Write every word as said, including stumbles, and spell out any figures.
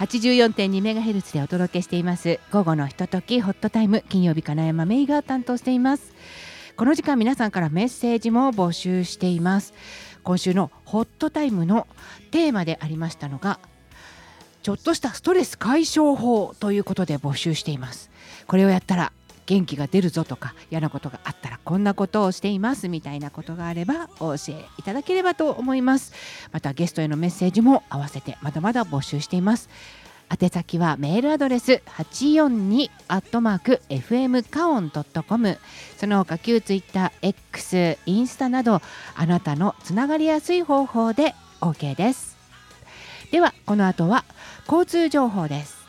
はちじゅうよんてんにメガヘルツ でお届けしています午後のひとときホットタイム。金曜日金山芽衣が担当しています。この時間皆さんからメッセージも募集しています。今週のホットタイムのテーマでありましたのがちょっとしたストレス解消法ということで募集しています。これをやったら元気が出るぞとか、嫌なことがあったらこんなことをしていますみたいなことがあればお教えいただければと思います。またゲストへのメッセージも合わせてまだまだ募集しています。宛先はメールアドレス はちよんに アットマーク エフエムカオン ドットコム、 その他旧ツイッター X、インスタなどあなたのつながりやすい方法で OK です。ではこの後は交通情報です。